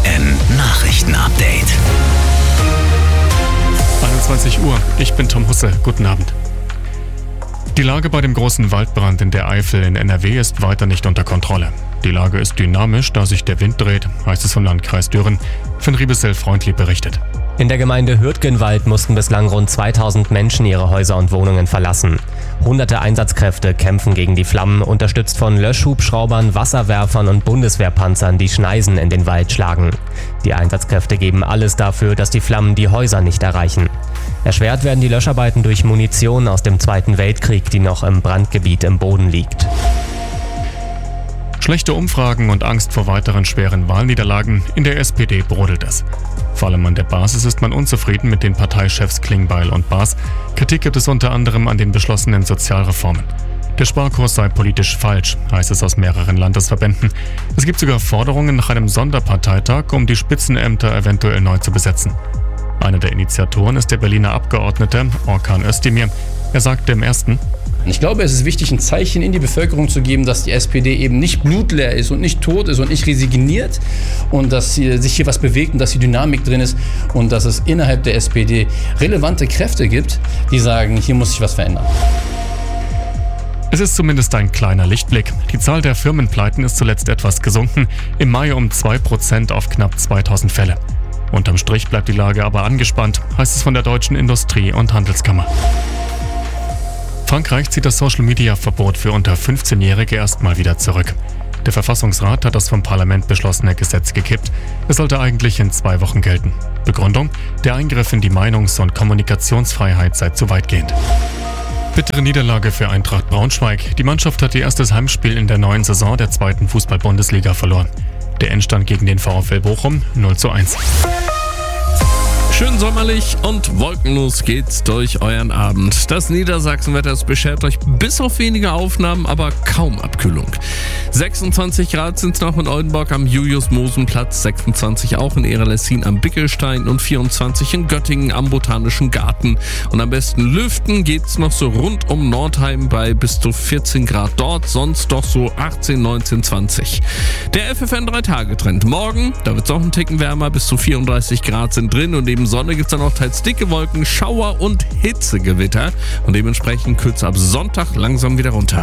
FFN Nachrichtenupdate. 21 Uhr, ich bin Tom Husse, guten Abend. Die Lage bei dem großen Waldbrand in der Eifel in NRW ist weiter nicht unter Kontrolle. Die Lage ist dynamisch, da sich der Wind dreht, heißt es vom Landkreis Düren. Finn Riebesell-Freundli berichtet. In der Gemeinde Hürtgenwald mussten bislang rund 2000 Menschen ihre Häuser und Wohnungen verlassen. Hunderte Einsatzkräfte kämpfen gegen die Flammen, unterstützt von Löschhubschraubern, Wasserwerfern und Bundeswehrpanzern, die Schneisen in den Wald schlagen. Die Einsatzkräfte geben alles dafür, dass die Flammen die Häuser nicht erreichen. Erschwert werden die Löscharbeiten durch Munition aus dem Zweiten Weltkrieg, die noch im Brandgebiet im Boden liegt. Schlechte Umfragen und Angst vor weiteren schweren Wahlniederlagen. In der SPD brodelt es. Vor allem an der Basis ist man unzufrieden mit den Parteichefs Klingbeil und Baas. Kritik gibt es unter anderem an den beschlossenen Sozialreformen. Der Sparkurs sei politisch falsch, heißt es aus mehreren Landesverbänden. Es gibt sogar Forderungen nach einem Sonderparteitag, um die Spitzenämter eventuell neu zu besetzen. Einer der Initiatoren ist der Berliner Abgeordnete Orkan Özdemir. Er sagte im Ersten: Ich glaube, es ist wichtig, ein Zeichen in die Bevölkerung zu geben, dass die SPD eben nicht blutleer ist und nicht tot ist und nicht resigniert und dass sich hier was bewegt und dass die Dynamik drin ist und dass es innerhalb der SPD relevante Kräfte gibt, die sagen, hier muss sich was verändern. Es ist zumindest ein kleiner Lichtblick. Die Zahl der Firmenpleiten ist zuletzt etwas gesunken, im Mai um 2% auf knapp 2000 Fälle. Unterm Strich bleibt die Lage aber angespannt, heißt es von der Deutschen Industrie- und Handelskammer. Frankreich zieht das Social-Media-Verbot für unter 15-Jährige erstmal wieder zurück. Der Verfassungsrat hat das vom Parlament beschlossene Gesetz gekippt. Es sollte eigentlich in 2 Wochen gelten. Begründung: Der Eingriff in die Meinungs- und Kommunikationsfreiheit sei zu weitgehend. Bittere Niederlage für Eintracht Braunschweig. Die Mannschaft hat ihr erstes Heimspiel in der neuen Saison der 2. Fußball-Bundesliga verloren. Der Endstand gegen den VfL Bochum 0:1. Schön sommerlich und wolkenlos geht's durch euren Abend. Das Niedersachsenwetter beschert euch bis auf wenige Aufnahmen, aber kaum Abkühlung. 26 Grad sind's noch in Oldenburg am Julius-Mosen-Platz, 26 auch in Ehre-Lessin am Bickelstein und 24 in Göttingen am Botanischen Garten. Und am besten lüften geht's noch so rund um Nordheim bei bis zu 14 Grad dort, sonst doch so 18, 19, 20. Der FFN 3-Tage-Trend. Morgen, da wird's auch ein Ticken wärmer, bis zu 34 Grad sind drin und neben Sonne gibt es dann auch teils dicke Wolken, Schauer und Hitzegewitter. Und dementsprechend kühlt es ab Sonntag langsam wieder runter.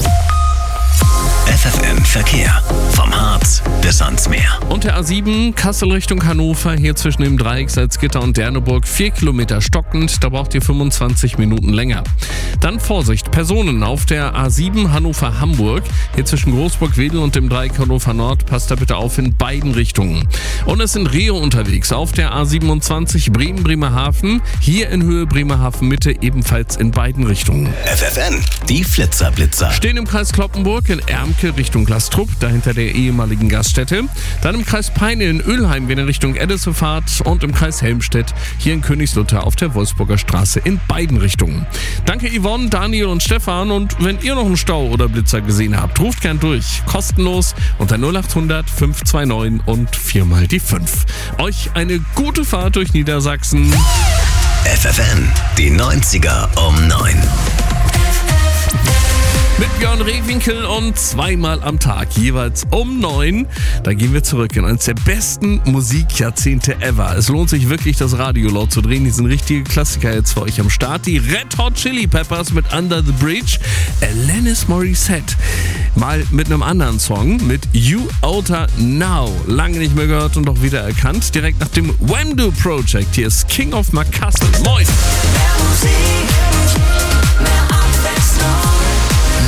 FFN Verkehr. Vom Harz bis ans Meer. Und der A7 Kassel Richtung Hannover, hier zwischen dem Dreieck Salzgitter und Derneburg, 4 Kilometer stockend, da braucht ihr 25 Minuten länger. Dann Vorsicht, Personen auf der A7 Hannover-Hamburg, hier zwischen Großburg-Wedel und dem Dreieck Hannover Nord, passt da bitte auf in beiden Richtungen. Und es sind Rehe unterwegs auf der A27 Bremen-Bremerhaven, hier in Höhe Bremerhaven-Mitte, ebenfalls in beiden Richtungen. FFN, die Flitzer-Blitzer. Stehen im Kreis Cloppenburg in Ermke Richtung Glastrup, dahinter der ehemaligen Gaststätte. Dann im Kreis Peine in Ölheim, wenn ihr Richtung Edesse fahrt. Und im Kreis Helmstedt, hier in Königslutter auf der Wolfsburger Straße in beiden Richtungen. Danke Yvonne, Daniel und Stefan. Und wenn ihr noch einen Stau oder Blitzer gesehen habt, ruft gern durch. Kostenlos unter 0800 529 und 4 mal die 5. Euch eine gute Fahrt durch Niedersachsen. FFN, die 90er um 9. Mit Björn Rehwinkel und zweimal am Tag, jeweils um 9. Da gehen wir zurück in eines der besten Musikjahrzehnte ever. Es lohnt sich wirklich, das Radio laut zu drehen. Die sind richtige Klassiker jetzt für euch am Start. Die Red Hot Chili Peppers mit Under the Bridge. Alanis Morissette mal mit einem anderen Song, mit You Oughta Now. Lange nicht mehr gehört und doch wieder erkannt. Direkt nach dem Wham Do Project. Hier ist King of Macassar. Moin!